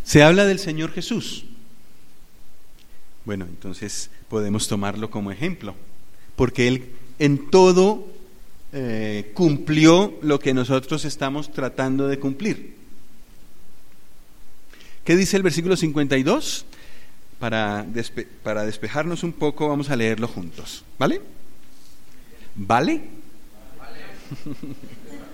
Se habla del Señor Jesús. Bueno, entonces podemos tomarlo como ejemplo, porque Él en todo cumplió lo que nosotros estamos tratando de cumplir. ¿Qué dice el versículo 52? Para despejarnos un poco, vamos a leerlo juntos. ¿Vale? ¿Vale?